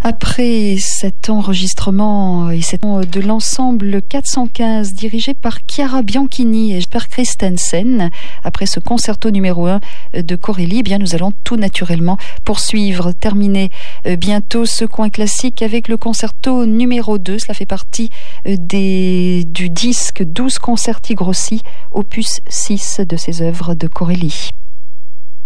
Après cet enregistrement de l'ensemble 415 dirigé par Chiara Bianchini et Per Christensen, après ce concerto numéro 1 de Corelli, nous allons tout naturellement terminer bientôt ce coin classique avec le concerto numéro 2. Cela fait partie du disque 12 concerti grossi, opus 6 de ces œuvres de Corelli.